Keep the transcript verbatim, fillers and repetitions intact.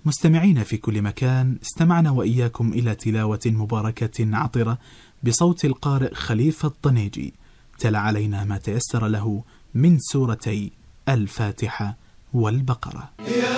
مستمعين في كل مكان، استمعنا وإياكم إلى تلاوة مباركة عطرة بصوت القارئ خليفة الطنيجي، تلا علينا ما تيسر له من سورتي الفاتحة والبقرة.